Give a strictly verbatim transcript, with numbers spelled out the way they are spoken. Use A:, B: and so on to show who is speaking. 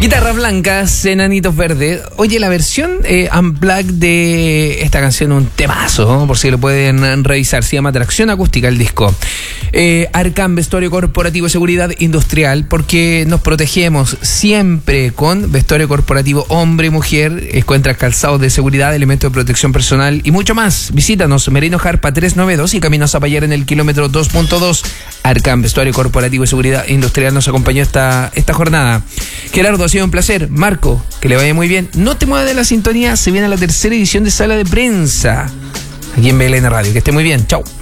A: Guitarras blancas, enanitos verdes. Oye, la versión eh, unplugged de esta canción, un temazo, ¿no? Por si lo pueden revisar, se llama Tracción Acústica el disco. eh, Arcam, vestuario corporativo, seguridad industrial, porque nos protegemos siempre con vestuario corporativo hombre y mujer. Encuentras calzados de seguridad, elementos de protección personal y mucho más. Visítanos, Merino Jarpa trescientos noventa y dos y Camino a Zapallar en el kilómetro dos punto dos. Arcam, vestuario corporativo y seguridad industrial, nos acompañó esta, esta jornada. Gerardo, ha sido un placer. Marco, que le vaya muy bien. No te muevas de la sintonía, se viene la tercera edición de Sala de Prensa aquí en B L N Radio. Que esté muy bien. Chau.